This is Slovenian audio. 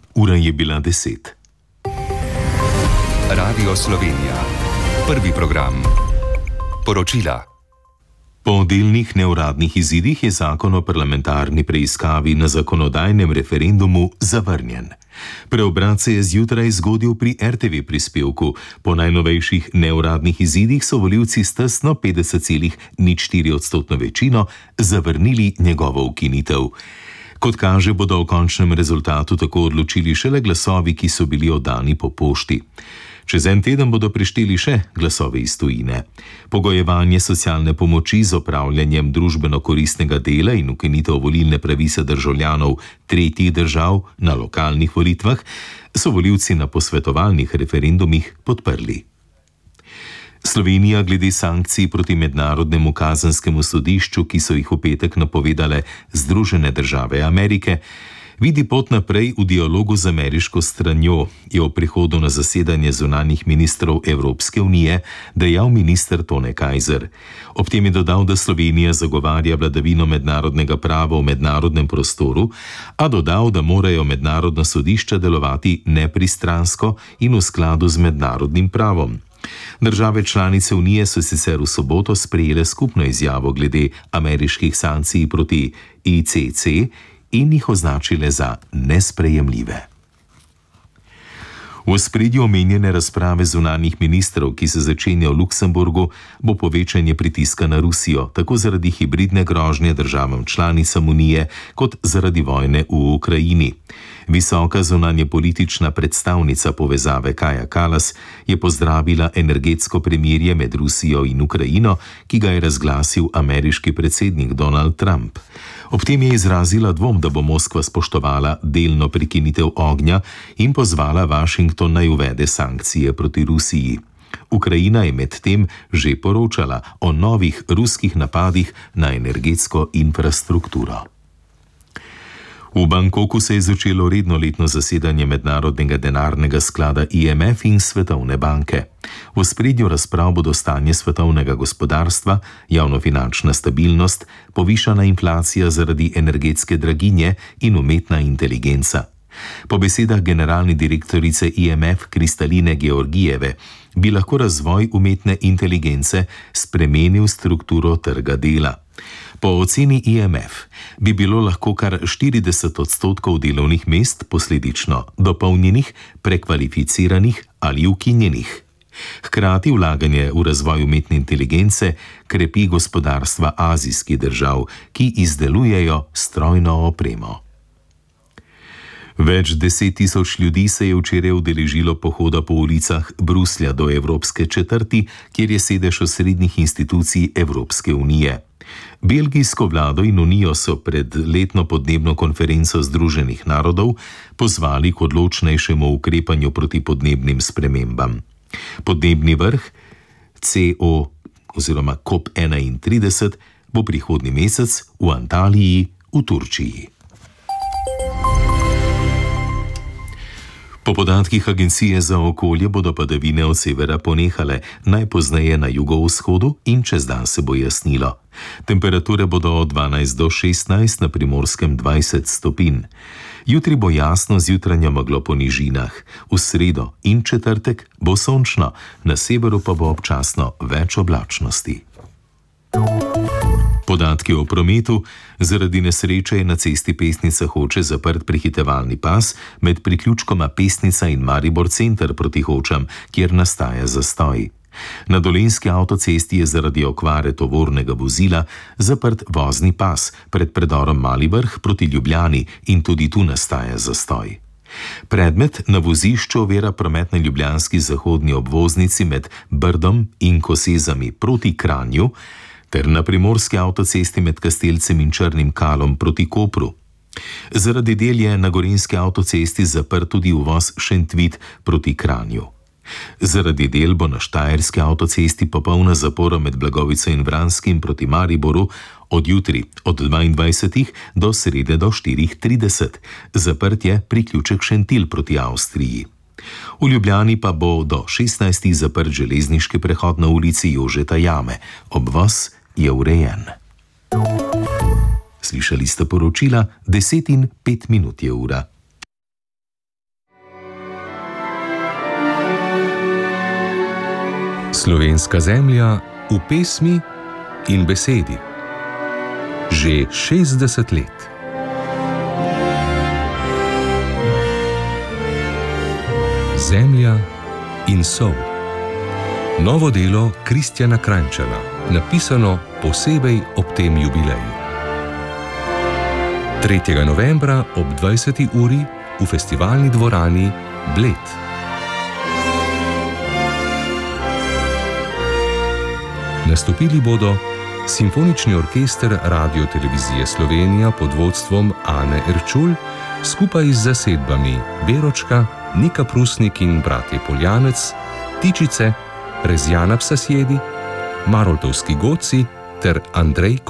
Ura je bila 10. Radio Slovenija. Prvi program. Poročila. Po delnih neuradnih izidih je zakon o parlamentarni preiskavi na zakonodajnem referendumu zavrnjen. Preobrat se je zjutraj zgodil pri RTV prispevku. Po najnovejših neuradnih izidih so volivci s tesno 50,04% večino zavrnili njegovo ukinitev. Kot kaže, bodo o končnem rezultatu tako odločili šele glasovi, ki so bili oddani po pošti. Čez en teden bodo prešteli še glasove iz tujine. Pogojevanje socialne pomoči z opravljanjem družbeno koristnega dela in ukinitev volilne pravice državljanov tretjih držav na lokalnih volitvah so volivci na posvetovalnih referendumih podprli. Slovenija glede sankcij proti Mednarodnemu kazenskemu sodišču, ki so jih v petek napovedale Združene države Amerike, vidi pot naprej v dialogu z ameriško stranjo, je ob prihodu na zasedanje zunanjih ministrov Evropske unije dejal minister Tone Kajzer. Ob tem je dodal, da Slovenija zagovarja vladavino mednarodnega prava v mednarodnem prostoru, a dodal, da morajo mednarodna sodišča delovati nepristransko in v skladu z mednarodnim pravom. Države članice unije so sicer v soboto sprejele skupno izjavo glede ameriških sankcij proti ICC in jih označile za nesprejemljive. V ospredju omenjene razprave zunanjih ministrov, ki se začenja v Luksemburgu, bo povečanje pritiska na Rusijo, tako zaradi hibridne grožnje državam članicam unije, kot zaradi vojne v Ukrajini. Visoka zunanjepolitična predstavnica povezave Kaja Kallas je pozdravila energetsko premirje med Rusijo in Ukrajino, ki ga je razglasil ameriški predsednik Donald Trump. Ob tem je izrazila dvom, da bo Moskva spoštovala delno prekinitev ognja in pozvala Washington naj uvede sankcije proti Rusiji. Ukrajina je medtem že poročala o novih ruskih napadih na energetsko infrastrukturo. V Bangkoku se je začelo redno letno zasedanje Mednarodnega denarnega sklada IMF in Svetovne banke. V ospredju razprav bodo stanje svetovnega gospodarstva, javnofinančna stabilnost, povišana inflacija zaradi energetske draginje in umetna inteligenca. Po besedah generalne direktorice IMF Kristaline Georgijeve bi lahko razvoj umetne inteligence spremenil strukturo trga dela. Po oceni IMF bi bilo lahko kar 40% delovnih mest posledično dopolnjenih, prekvalificiranih ali ukinjenih. Hkrati vlaganje v razvoj umetne inteligence krepi gospodarstva azijskih držav, ki izdelujejo strojno opremo. Več 10.000 ljudi se je včeraj udeležilo pohoda po ulicah Bruslja do Evropske četrti, kjer je sedež osrednjih institucij Evropske unije. Belgijsko vlado in unijo so pred letno podnebno konferenco Združenih narodov pozvali k odločnejšemu ukrepanju proti podnebnim spremembam. Podnebni vrh COP31 bo prihodnji mesec v Antaliji v Turčiji. Po podatkih Agencije za okolje bodo padavine od severa ponehale, najpozneje na jugovzhodu in čez dan se bo jasnilo. Temperature bodo od 12 do 16, na Primorskem 20 stopinj. Jutri bo jasno z jutranjo meglo po nižinah, v sredo in četrtek bo sončno, na severu pa bo občasno več oblačnosti. Podatki o prometu. Zaradi nesreče je na cesti Pesnica-Hoče zaprt prehitevalni pas med priključkoma Pesnica in Maribor center proti Hočam, kjer nastaja zastoj. Na Dolenjski avtocesti je zaradi okvare tovornega vozila zaprt vozni pas pred predorom Mali Vrh proti Ljubljani in tudi tu nastaja zastoj. Predmet na vozišču ovira promet na ljubljanski zahodni obvoznici med Brdom in Kosezami proti Kranju, ter na primorski avtocesti med Kastelcem in Črnim Kalom proti Kopru. Zaradi del je na gorenjski avtocesti zaprt tudi uvoz Šentvid proti Kranju. Zaradi del bo na štajerski avtocesti popolna zapora med Blagovico in Vranskim proti Mariboru od jutri od 22 do srede do 4:30. Zaprt je priključek Šentilj proti Avstriji. V Ljubljani pa bo do 16 zaprt železniški prehod na ulici Jožeta Jame. Obvoz je urejen. Slišali ste poročila, 10:05 je ura. Slovenska zemlja v pesmi in besedi. Že 60 let. Zemlja in sol. Novo delo Kristjana Krajnčana, napisano posebej ob tem jubileju. 3. novembra ob 20. uri v festivalni dvorani Bled. Nastopili bodo Simfonični orkester Radio-televizije Slovenija pod vodstvom Ane Erčul skupaj z zasedbami Beročka, Nika Prusnik in bratje Poljanec, Tičice, Rezjana Psasjedi, Maroltovski Goci ter Andrej